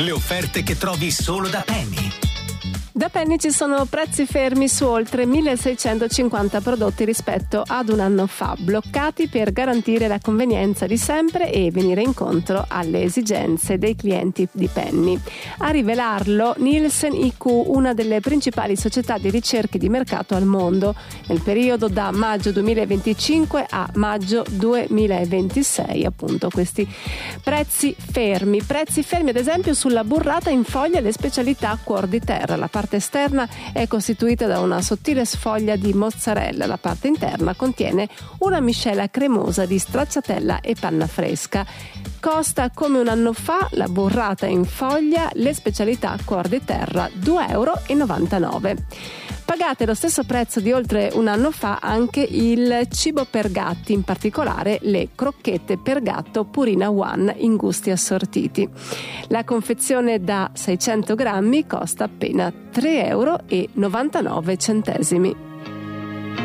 Le offerte che trovi solo da Penny. Da Penny ci sono prezzi fermi su oltre 1650 prodotti rispetto ad un anno fa, bloccati per garantire la convenienza di sempre e venire incontro alle esigenze dei clienti di Penny. A rivelarlo Nielsen IQ, una delle principali società di ricerche di mercato al mondo, nel periodo da maggio 2025 a maggio 2026, appunto questi prezzi fermi ad esempio sulla burrata in foglia e le specialità Cuor di Terra. La parte esterna è costituita da una sottile sfoglia di mozzarella, la parte interna contiene una miscela cremosa di stracciatella e panna fresca. Costa come un anno fa la burrata in foglia, le specialità Cuor di Terra, €2,99. Pagate lo stesso prezzo di oltre un anno fa anche il cibo per gatti, in particolare le crocchette per gatto Purina One in gusti assortiti. La confezione da 600 grammi costa appena €3,99.